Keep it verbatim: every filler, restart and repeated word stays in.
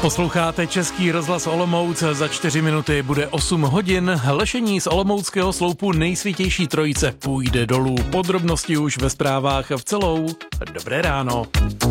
Posloucháte Český rozhlas Olomouc, za čtyři minuty bude osm hodin. Lešení z olomouckého sloupu Nejsvětější trojice půjde dolů. Podrobnosti už ve zprávách v celou. Dobré ráno.